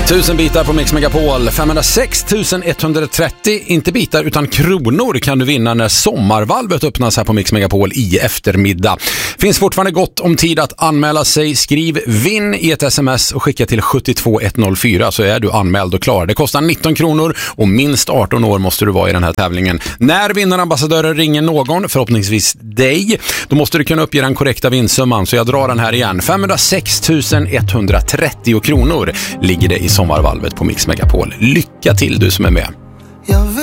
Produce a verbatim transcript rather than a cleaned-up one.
Tusen bitar på Mix Megapol. femhundrasex tusen etthundratrettio, inte bitar utan kronor, kan du vinna när sommarvalvet öppnas här på Mix Megapol i eftermiddag. Finns fortfarande gott om tid att anmäla sig. Skriv vinn i ett sms och skicka till sju två ett noll fyra så är du anmäld och klar. Det kostar nitton kronor och minst arton år måste du vara i den här tävlingen. När vinnarambassadören ringer någon, förhoppningsvis dig, då måste du kunna uppge den korrekta vinstsumman. Så jag drar den här igen. femhundrasex tusen etthundratrettio kronor ligger det i sommarvalvet på Mix Megapol. Lycka till du som är med.